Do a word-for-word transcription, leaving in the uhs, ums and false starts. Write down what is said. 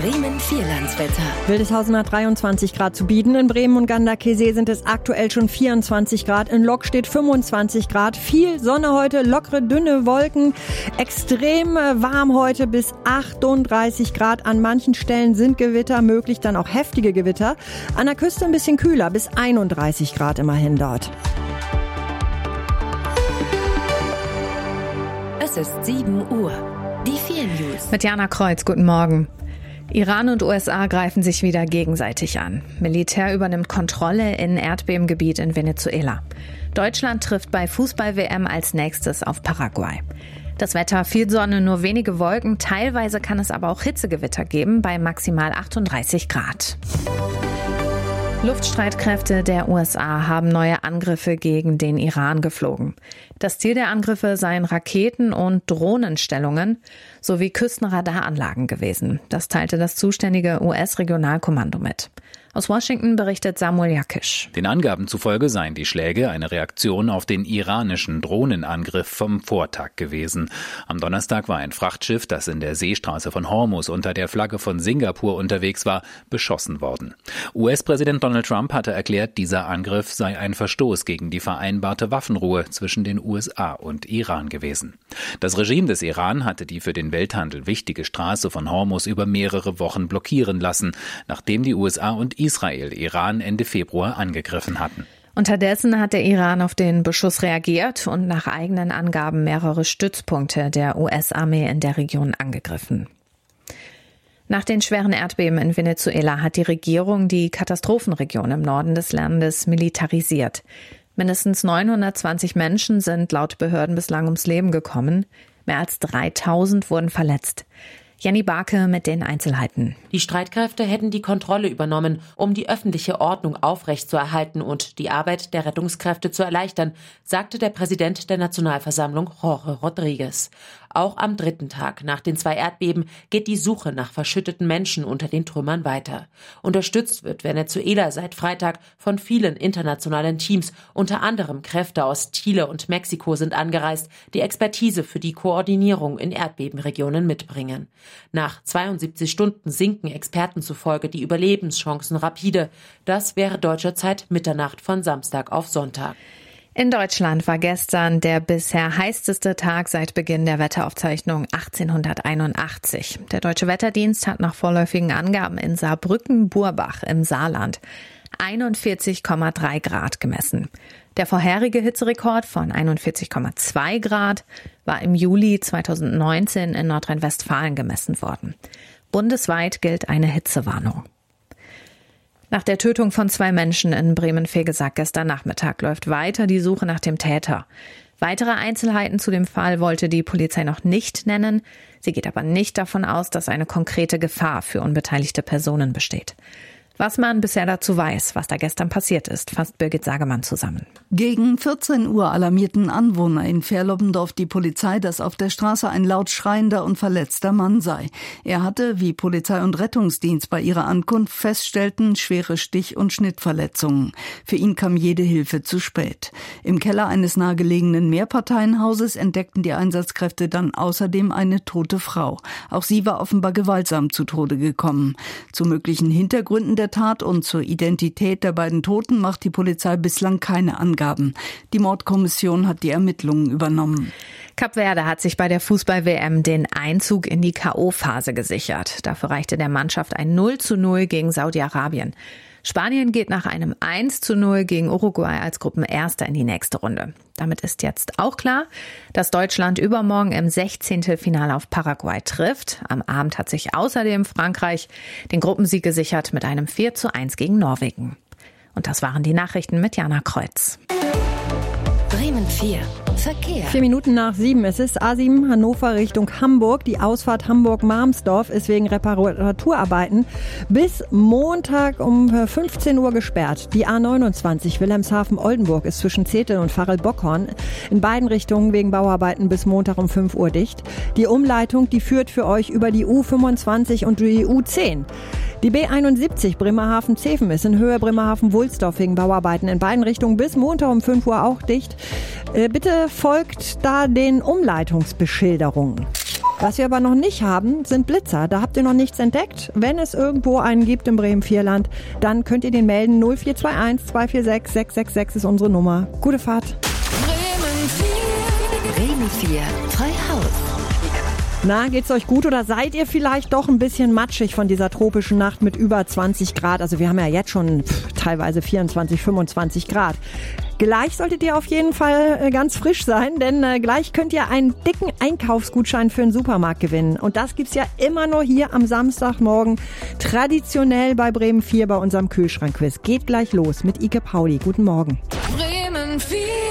Bremen Vierlandswetter. Wildeshausen hat dreiundzwanzig Grad zu bieten. In Bremen und Ganderkesee sind es aktuell schon vierundzwanzig Grad. In Lok steht fünfundzwanzig Grad. Viel Sonne heute, lockere, dünne Wolken. Extrem warm heute bis achtunddreißig Grad. An manchen Stellen sind Gewitter möglich, dann auch heftige Gewitter. An der Küste ein bisschen kühler, bis einunddreißig Grad immerhin dort. Es ist sieben Uhr. Die vier News. Mit Jana Kreuz, guten Morgen. Iran und U S A greifen sich wieder gegenseitig an. Militär übernimmt Kontrolle in Erdbebengebiet in Venezuela. Deutschland trifft bei Fußball-W M als nächstes auf Paraguay. Das Wetter, viel Sonne, nur wenige Wolken. Teilweise kann es aber auch Hitzegewitter geben bei maximal achtunddreißig Grad. Luftstreitkräfte der U S A haben neue Angriffe gegen den Iran geflogen. Das Ziel der Angriffe seien Raketen- und Drohnenstellungen sowie Küstenradaranlagen gewesen. Das teilte das zuständige U S-Regionalkommando mit. Aus Washington berichtet Samuel Jakisch. Den Angaben zufolge seien die Schläge eine Reaktion auf den iranischen Drohnenangriff vom Vortag gewesen. Am Donnerstag war ein Frachtschiff, das in der Seestraße von Hormuz unter der Flagge von Singapur unterwegs war, beschossen worden. U S-Präsident Donald Trump hatte erklärt, dieser Angriff sei ein Verstoß gegen die vereinbarte Waffenruhe zwischen den U S A und Iran gewesen. Das Regime des Iran hatte die für den Welthandel wichtige Straße von Hormuz über mehrere Wochen blockieren lassen, nachdem die U S A und Israel Iran Ende Februar angegriffen hatten. Unterdessen hat der Iran auf den Beschuss reagiert und nach eigenen Angaben mehrere Stützpunkte der U S-Armee in der Region angegriffen. Nach den schweren Erdbeben in Venezuela hat die Regierung die Katastrophenregion im Norden des Landes militarisiert. Mindestens neunhundertzwanzig Menschen sind laut Behörden bislang ums Leben gekommen. Mehr als dreitausend wurden verletzt. Jenny Barke mit den Einzelheiten. Die Streitkräfte hätten die Kontrolle übernommen, um die öffentliche Ordnung aufrechtzuerhalten und die Arbeit der Rettungskräfte zu erleichtern, sagte der Präsident der Nationalversammlung Jorge Rodríguez. Auch am dritten Tag nach den zwei Erdbeben geht die Suche nach verschütteten Menschen unter den Trümmern weiter. Unterstützt wird Venezuela seit Freitag von vielen internationalen Teams. Unter anderem Kräfte aus Chile und Mexiko sind angereist, die Expertise für die Koordinierung in Erdbebenregionen mitbringen. Nach zweiundsiebzig Stunden sinken Experten zufolge die Überlebenschancen rapide. Das wäre deutscher Zeit Mitternacht von Samstag auf Sonntag. In Deutschland war gestern der bisher heißeste Tag seit Beginn der Wetteraufzeichnung achtzehnhunderteinundachtzig. Der Deutsche Wetterdienst hat nach vorläufigen Angaben in Saarbrücken-Burbach im Saarland einundvierzig Komma drei Grad gemessen. Der vorherige Hitzerekord von einundvierzig Komma zwei Grad war im Juli zweitausendneunzehn in Nordrhein-Westfalen gemessen worden. Bundesweit gilt eine Hitzewarnung. Nach der Tötung von zwei Menschen in Bremen-Vegesack gestern Nachmittag läuft weiter die Suche nach dem Täter. Weitere Einzelheiten zu dem Fall wollte die Polizei noch nicht nennen. Sie geht aber nicht davon aus, dass eine konkrete Gefahr für unbeteiligte Personen besteht. Was man bisher dazu weiß, was da gestern passiert ist, fasst Birgit Sagemann zusammen. Gegen vierzehn Uhr alarmierten Anwohner in Ferloppendorf die Polizei, dass auf der Straße ein laut schreiender und verletzter Mann sei. Er hatte, wie Polizei und Rettungsdienst bei ihrer Ankunft feststellten, schwere Stich- und Schnittverletzungen. Für ihn kam jede Hilfe zu spät. Im Keller eines nahegelegenen Mehrparteienhauses entdeckten die Einsatzkräfte dann außerdem eine tote Frau. Auch sie war offenbar gewaltsam zu Tode gekommen. Zu möglichen Hintergründen der Tat und zur Identität der beiden Toten macht die Polizei bislang keine Angaben. Die Mordkommission hat die Ermittlungen übernommen. Kap Verde hat sich bei der Fußball-W M den Einzug in die K O-Phase gesichert. Dafür reichte der Mannschaft ein null zu null gegen Saudi-Arabien. Spanien geht nach einem eins zu null gegen Uruguay als Gruppenerster in die nächste Runde. Damit ist jetzt auch klar, dass Deutschland übermorgen im Sechzehntelfinale auf Paraguay trifft. Am Abend hat sich außerdem Frankreich den Gruppensieg gesichert mit einem vier zu eins gegen Norwegen. Und das waren die Nachrichten mit Jana Kreuz. Bremen vier. Verkehr. Vier Minuten nach sieben. Es ist A sieben Hannover Richtung Hamburg. Die Ausfahrt Hamburg-Marmsdorf ist wegen Reparaturarbeiten bis Montag um fünfzehn Uhr gesperrt. Die A neunundzwanzig Wilhelmshaven-Oldenburg ist zwischen Zetel und Varel-Bockhorn in beiden Richtungen wegen Bauarbeiten bis Montag um fünf Uhr dicht. Die Umleitung, die führt für euch über die U fünfundzwanzig und die U zehn. Die B einundsiebzig Bremerhaven-Zeven ist in Höhe Bremerhaven-Wulsdorf wegen Bauarbeiten in beiden Richtungen bis Montag um fünf Uhr auch dicht. Äh, bitte folgt da den Umleitungsbeschilderungen. Was wir aber noch nicht haben, sind Blitzer. Da habt ihr noch nichts entdeckt. Wenn es irgendwo einen gibt im Bremen-Vierland, dann könnt ihr den melden. null vier zwei eins zwei vier sechs sechs sechs sechs ist unsere Nummer. Gute Fahrt. Bremen vier. Bremen vier. Frei Haus. Na, geht's euch gut oder seid ihr vielleicht doch ein bisschen matschig von dieser tropischen Nacht mit über zwanzig Grad? Also wir haben ja jetzt schon pff, teilweise vierundzwanzig, fünfundzwanzig Grad. Gleich solltet ihr auf jeden Fall äh, ganz frisch sein, denn äh, gleich könnt ihr einen dicken Einkaufsgutschein für den Supermarkt gewinnen. Und das gibt's ja immer nur hier am Samstagmorgen, traditionell bei Bremen vier bei unserem Kühlschrankquiz. Geht gleich los mit Ike Pauli. Guten Morgen. Bremen vier.